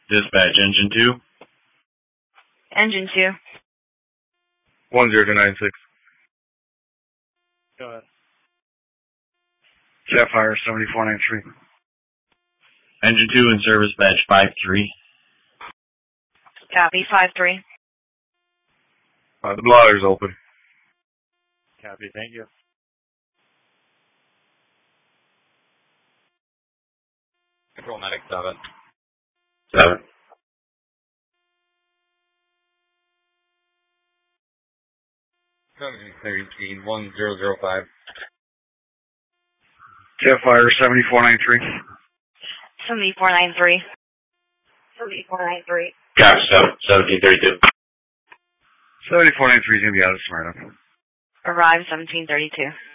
Dispatch, Engine 2. Engine 2. 10296. Go ahead. Sapphire 7493. Engine 2 in service, badge 53. Copy, 5-3. The blotter's open. Copy, thank you. Control medic 7. 7. Engine 13, 1005. Sapphire 7493. 7493. 7493. Copy, 1732. 7493 is going to be out of Smyrna. Arrive 1732.